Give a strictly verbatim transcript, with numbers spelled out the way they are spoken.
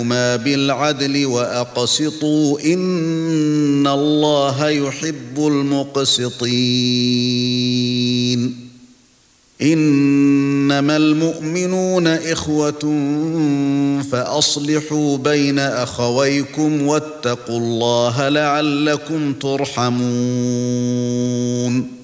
ما بالعدل وأقسطوا إن الله يحب المقسطين إنما المؤمنون إخوة فأصلحوا بين أخويكم واتقوا الله لعلكم ترحمون